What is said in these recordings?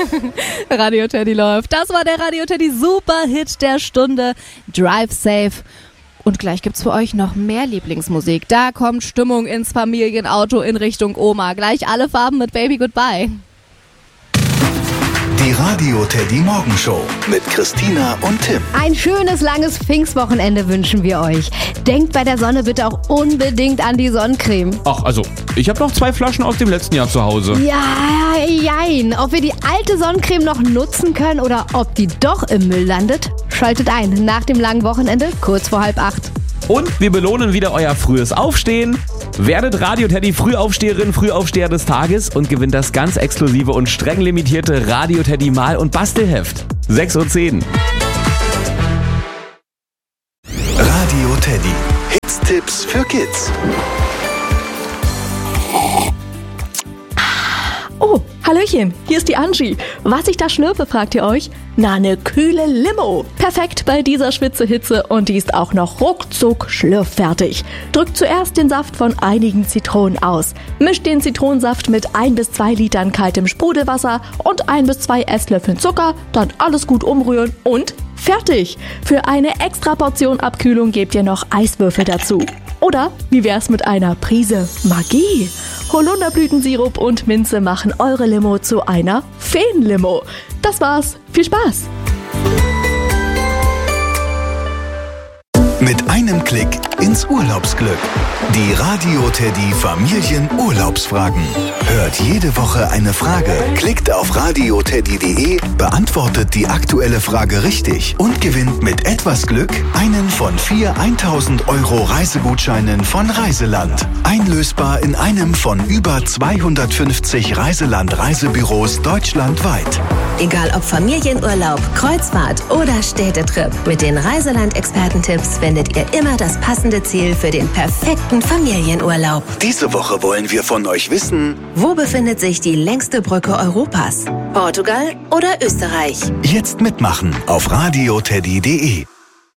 Radio Teddy läuft. Das war der Radio Teddy Superhit der Stunde. Drive Safe. Und gleich gibt's für euch noch mehr Lieblingsmusik. Da kommt Stimmung ins Familienauto in Richtung Oma. Gleich alle Farben mit Baby Goodbye. Die Radio Teddy Morgenshow mit Christina und Tim. Ein schönes, langes Pfingstwochenende wünschen wir euch. Denkt bei der Sonne bitte auch unbedingt an die Sonnencreme. Ach, also, ich habe noch 2 Flaschen aus dem letzten Jahr zu Hause. Ja, jein. Ob wir die alte Sonnencreme noch nutzen können oder ob die doch im Müll landet, schaltet ein nach dem langen Wochenende, kurz vor 7:30. Und wir belohnen wieder euer frühes Aufstehen. Werdet Radio Teddy Frühaufsteherin, Frühaufsteher des Tages und gewinnt das ganz exklusive und streng limitierte Radio Teddy Mal- und Bastelheft. 6:10 Uhr. Radio Teddy. Hits-Tipps für Kids. Oh, Hallöchen, hier ist die Angie. Was ich da schlürfe, fragt ihr euch? Na, eine kühle Limo. Perfekt bei dieser Schwitzehitze und die ist auch noch ruckzuck schlürffertig. Drückt zuerst den Saft von einigen Zitronen aus. Mischt den Zitronensaft mit 1 bis 2 Litern kaltem Sprudelwasser und 1 bis 2 Esslöffeln Zucker, dann alles gut umrühren und fertig. Für eine extra Portion Abkühlung gebt ihr noch Eiswürfel dazu. Oder wie wär's mit einer Prise Magie? Holunderblütensirup und Minze machen eure Limo zu einer Feenlimo. Das war's. Viel Spaß! Mit einem Klick ins Urlaubsglück. Die Radio Teddy Familienurlaubsfragen. Hört jede Woche eine Frage, klickt auf radioteddy.de, beantwortet die aktuelle Frage richtig und gewinnt mit etwas Glück einen von 4 1000 Euro Reisegutscheinen von Reiseland. Einlösbar in einem von über 250 Reiseland-Reisebüros deutschlandweit. Egal ob Familienurlaub, Kreuzfahrt oder Städtetrip, mit den Reiseland-Expertentipps findet ihr immer das passende Ziel für den perfekten Familienurlaub. Diese Woche wollen wir von euch wissen: Wo befindet sich die längste Brücke Europas? Portugal oder Österreich? Jetzt mitmachen auf radioteddy.de.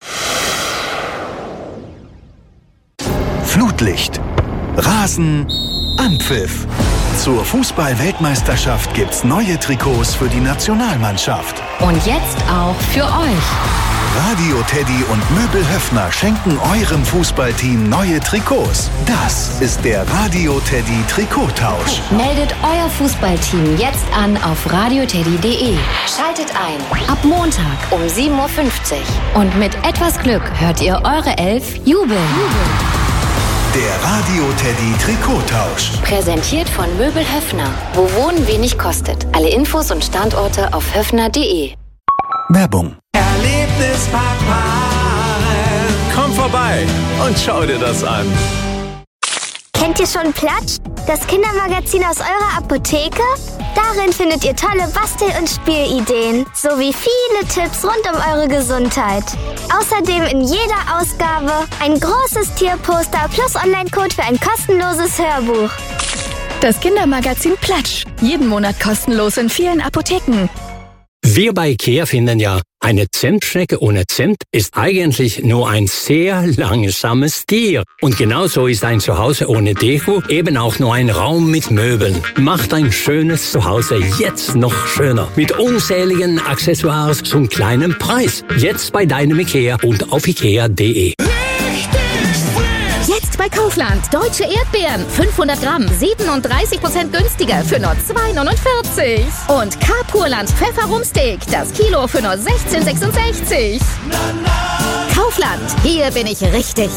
Flutlicht, Rasen, Anpfiff. Zur Fußball-Weltmeisterschaft gibt's neue Trikots für die Nationalmannschaft. Und jetzt auch für euch. Radio Teddy und Möbel Höffner schenken eurem Fußballteam neue Trikots. Das ist der Radio Teddy Trikottausch. Meldet euer Fußballteam jetzt an auf radioteddy.de. Schaltet ein. Ab Montag um 7:50 Uhr. Und mit etwas Glück hört ihr eure Elf jubeln. Der Radio Teddy Trikottausch. Präsentiert von Möbel Höffner. Wo Wohnen wenig kostet. Alle Infos und Standorte auf höffner.de. Werbung. Erlebnispark Maren. Komm vorbei und schau dir das an. Kennt ihr schon Platsch? Das Kindermagazin aus eurer Apotheke? Darin findet ihr tolle Bastel- und Spielideen sowie viele Tipps rund um eure Gesundheit. Außerdem in jeder Ausgabe ein großes Tierposter plus Online-Code für ein kostenloses Hörbuch. Das Kindermagazin Platsch. Jeden Monat kostenlos in vielen Apotheken. Wir bei IKEA finden ja, eine Zentstrecke ohne Zent ist eigentlich nur ein sehr langsames Tier. Und genauso ist ein Zuhause ohne Deko eben auch nur ein Raum mit Möbeln. Macht ein schönes Zuhause jetzt noch schöner. Mit unzähligen Accessoires zum kleinen Preis. Jetzt bei deinem IKEA und auf ikea.de. Jetzt bei Kaufland. Deutsche Erdbeeren. 500 Gramm. 37% günstiger für nur 2,49. Und Carpurland Pfefferrumsteak. Das Kilo für nur 16,66. Kaufland. Hier bin ich richtig.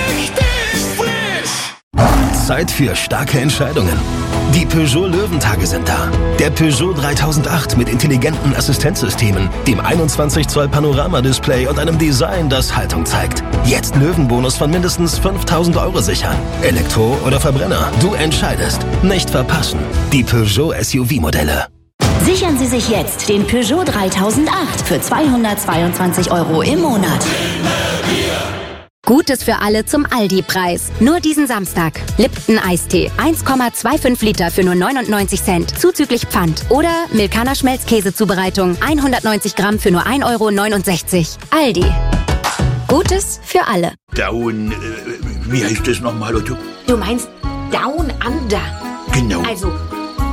Zeit für starke Entscheidungen. Die Peugeot Löwentage sind da. Der Peugeot 3008 mit intelligenten Assistenzsystemen, dem 21 Zoll Panoramadisplay und einem Design, das Haltung zeigt. Jetzt Löwenbonus von mindestens 5.000 Euro sichern. Elektro oder Verbrenner, du entscheidest. Nicht verpassen. Die Peugeot SUV-Modelle. Sichern Sie sich jetzt den Peugeot 3008 für 222 Euro im Monat. Gutes für alle zum Aldi-Preis. Nur diesen Samstag. Lipton Eistee. 1,25 Liter für nur 99 Cent. Zuzüglich Pfand. Oder Milkaner Schmelzkäsezubereitung. 190 Gramm für nur 1,69 Euro. Aldi. Gutes für alle. Down, wie heißt das nochmal, Otto? Du meinst Down Under. Genau. Also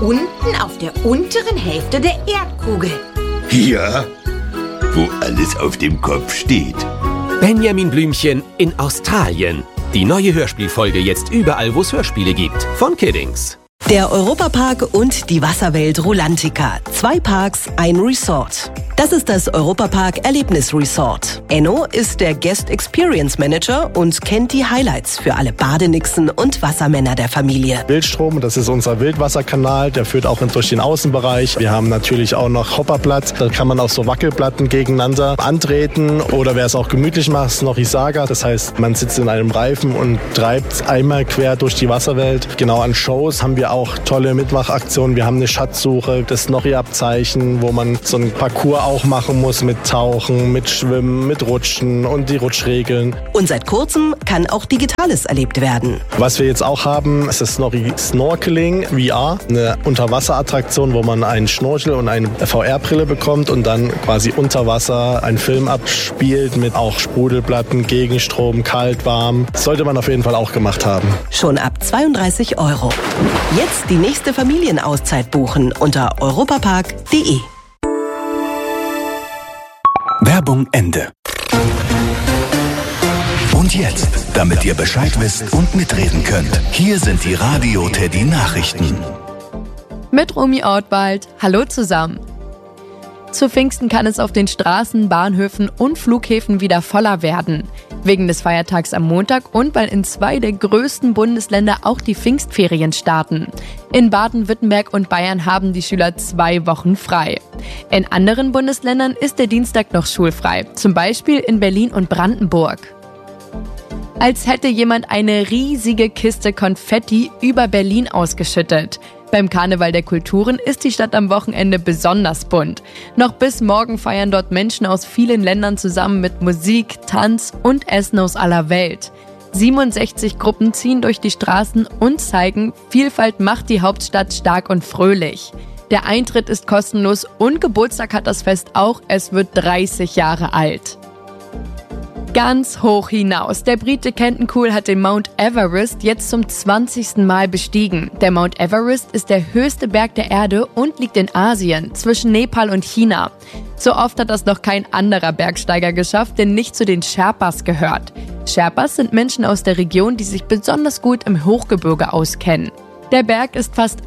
unten auf der unteren Hälfte der Erdkugel. Ja, wo alles auf dem Kopf steht. Benjamin Blümchen in Australien. Die neue Hörspielfolge jetzt überall, wo es Hörspiele gibt. Von Kiddings. Der Europapark und die Wasserwelt Rulantica. 2 Parks, ein Resort. Das ist das Europapark Erlebnisresort. Enno ist der Guest Experience Manager und kennt die Highlights für alle Badenixen und Wassermänner der Familie. Wildstrom, das ist unser Wildwasserkanal, der führt auch durch den Außenbereich. Wir haben natürlich auch noch Hopperblatt, da kann man auf so Wackelplatten gegeneinander antreten. Oder wer es auch gemütlich macht, ist noch Isaga. Das heißt, man sitzt in einem Reifen und treibt einmal quer durch die Wasserwelt. Genau, an Shows haben wir auch tolle Mitmachaktionen. Wir haben eine Schatzsuche, das Snorri-Abzeichen, wo man so ein Parcours auch machen muss mit Tauchen, mit Schwimmen, mit Rutschen und die Rutschregeln. Und seit kurzem kann auch Digitales erlebt werden. Was wir jetzt auch haben, ist das Snorkeling VR, eine Unterwasserattraktion, wo man einen Schnorchel und eine VR-Brille bekommt und dann quasi unter Wasser einen Film abspielt mit auch Sprudelplatten, Gegenstrom, kalt, warm. Das sollte man auf jeden Fall auch gemacht haben. Schon ab 32 €. Jetzt die nächste Familienauszeit buchen unter europapark.de. Werbung Ende. Und jetzt, damit ihr Bescheid wisst und mitreden könnt, hier sind die Radio Teddy Nachrichten. Mit Romy Ortwald. Hallo zusammen. Zu Pfingsten kann es auf den Straßen, Bahnhöfen und Flughäfen wieder voller werden. Wegen des Feiertags am Montag und weil in 2 der größten Bundesländer auch die Pfingstferien starten. In Baden-Württemberg und Bayern haben die Schüler 2 Wochen frei. In anderen Bundesländern ist der Dienstag noch schulfrei, zum Beispiel in Berlin und Brandenburg. Als hätte jemand eine riesige Kiste Konfetti über Berlin ausgeschüttet. Beim Karneval der Kulturen ist die Stadt am Wochenende besonders bunt. Noch bis morgen feiern dort Menschen aus vielen Ländern zusammen mit Musik, Tanz und Essen aus aller Welt. 67 Gruppen ziehen durch die Straßen und zeigen, Vielfalt macht die Hauptstadt stark und fröhlich. Der Eintritt ist kostenlos und Geburtstag hat das Fest auch, es wird 30 Jahre alt. Ganz hoch hinaus. Der Brite Kenton Cool hat den Mount Everest jetzt zum 20. Mal bestiegen. Der Mount Everest ist der höchste Berg der Erde und liegt in Asien, zwischen Nepal und China. So oft hat das noch kein anderer Bergsteiger geschafft, der nicht zu den Sherpas gehört. Sherpas sind Menschen aus der Region, die sich besonders gut im Hochgebirge auskennen. Der Berg ist fast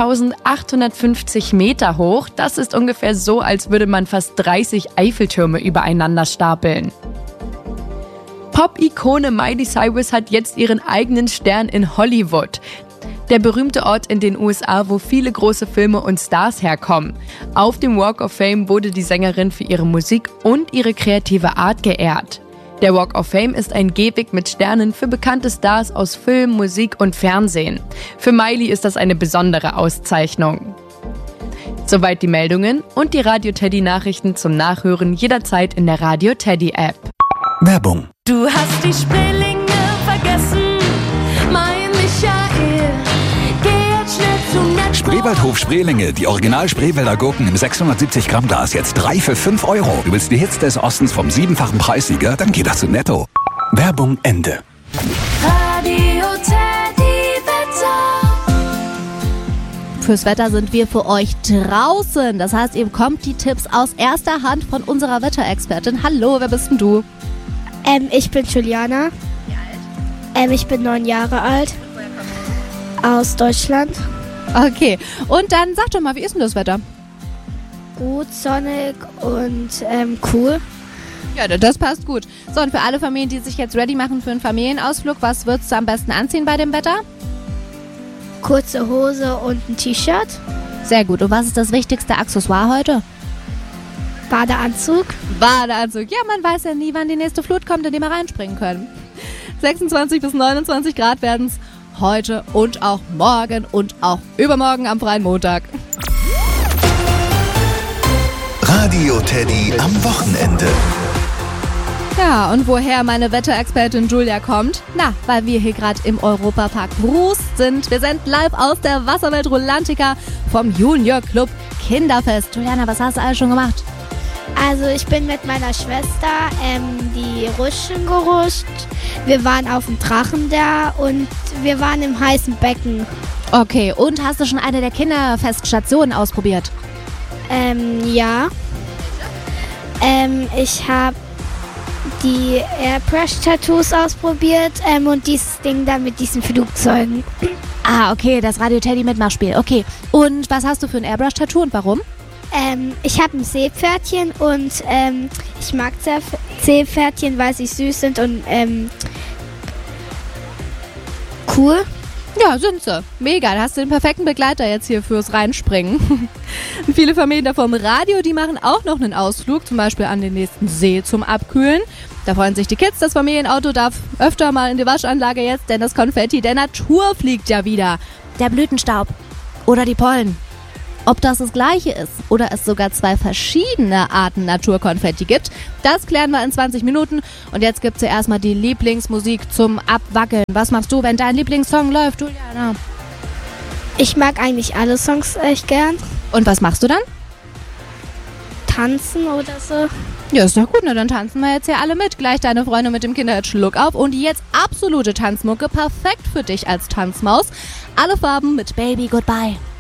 8.850 Meter hoch. Das ist ungefähr so, als würde man fast 30 Eiffeltürme übereinander stapeln. Pop-Ikone Miley Cyrus hat jetzt ihren eigenen Stern in Hollywood. Der berühmte Ort in den USA, wo viele große Filme und Stars herkommen. Auf dem Walk of Fame wurde die Sängerin für ihre Musik und ihre kreative Art geehrt. Der Walk of Fame ist ein Gehweg mit Sternen für bekannte Stars aus Film, Musik und Fernsehen. Für Miley ist das eine besondere Auszeichnung. Soweit die Meldungen und die Radio Teddy Nachrichten zum Nachhören jederzeit in der Radio Teddy App. Werbung. Du hast die Spreelinge vergessen, mein Michael. Geh jetzt schnell zu Netto. Spreewaldhof Spreelinge, die Original Spreewälder Gurken im 670 Gramm Glas, jetzt 3 für 5 €. Du willst die Hits des Ostens vom 7-fachen Preissieger? Dann geh das zu Netto. Werbung Ende. Radio Teddy Wetter. Fürs Wetter sind wir für euch draußen. Das heißt, ihr bekommt die Tipps aus erster Hand von unserer Wetterexpertin. Hallo, wer bist denn du? Ich bin Juliana. Wie alt? Ich bin 9 Jahre alt. Aus Deutschland. Okay, und dann sag doch mal, wie ist denn das Wetter? Gut, sonnig und cool. Ja, das passt gut. So, und für alle Familien, die sich jetzt ready machen für einen Familienausflug, was würdest du am besten anziehen bei dem Wetter? Kurze Hose und ein T-Shirt. Sehr gut. Und was ist das wichtigste Accessoire heute? Badeanzug. Badeanzug. Ja, man weiß ja nie, wann die nächste Flut kommt, in die wir reinspringen können. 26 bis 29 Grad werden es heute und auch morgen und auch übermorgen am freien Montag. Radio Teddy am Wochenende. Ja, und woher meine Wetterexpertin Julia kommt? Na, weil wir hier gerade im Europapark Brust sind. Wir sind live aus der Wasserwelt Rulantica vom Junior Club Kinderfest. Juliana, was hast du alles schon gemacht? Also ich bin mit meiner Schwester die Rutschen gerutscht. Wir waren auf dem Drachen da und wir waren im heißen Becken. Okay, und hast du schon eine der Kinderfeststationen ausprobiert? Ja. Ich habe die Airbrush-Tattoos ausprobiert und dieses Ding da mit diesen Flugzeugen. Ah, okay, das Radio Teddy Mitmachspiel. Okay, und was hast du für ein Airbrush-Tattoo und warum? Ich habe ein Seepferdchen und ich mag Seepferdchen, weil sie süß sind und cool. Ja, sind sie. Mega, da hast du den perfekten Begleiter jetzt hier fürs Reinspringen. Viele Familien da vom Radio, die machen auch noch einen Ausflug, zum Beispiel an den nächsten See zum Abkühlen. Da freuen sich die Kids, das Familienauto darf öfter mal in die Waschanlage jetzt, denn das Konfetti der Natur fliegt ja wieder. Der Blütenstaub oder die Pollen. Ob das Gleiche ist oder es sogar 2 verschiedene Arten Naturkonfetti gibt, das klären wir in 20 Minuten. Und jetzt gibt's ja erstmal die Lieblingsmusik zum Abwackeln. Was machst du, wenn dein Lieblingssong läuft, Juliana? Ich mag eigentlich alle Songs echt gern. Und was machst du dann? Tanzen oder so. Ja, ist doch gut, ne? Dann tanzen wir jetzt hier alle mit. Gleich deine Freunde mit dem Kinderhit-Look auf. Und jetzt absolute Tanzmucke, perfekt für dich als Tanzmaus. Alle Farben mit Baby Goodbye.